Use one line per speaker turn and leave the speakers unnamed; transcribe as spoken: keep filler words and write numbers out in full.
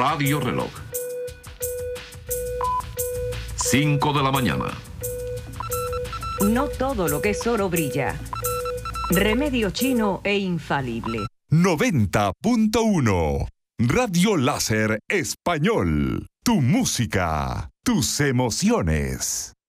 Radio Reloj. cinco de la mañana.
No todo lo que es oro brilla. Remedio chino e infalible.
noventa punto uno. Radio Láser Español. Tu música, tus emociones.